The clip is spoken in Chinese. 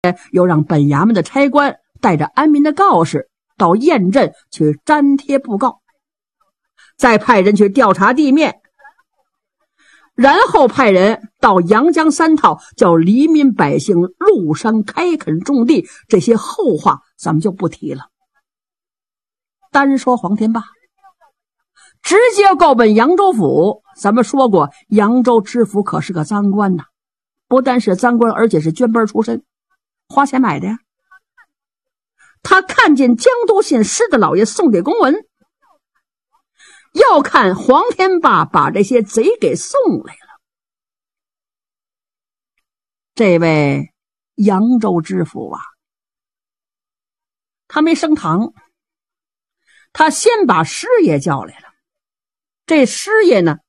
又让本衙门的差官带着安民的告示到雁镇去粘贴布告，再派人去调查地面，然后派人到阳江三套，叫黎民百姓入山开垦种地，这些后话咱们就不提了。单说黄天霸直接告奔扬州府。咱们说过，扬州知府可是个赃官呐，不但是赃官，而且是捐班出身，花钱买的呀。他看见江都县师的老爷送给公文，要看黄天霸把这些贼给送来了。这位扬州知府啊，他没升堂，他先把师爷叫来了。这师爷呢，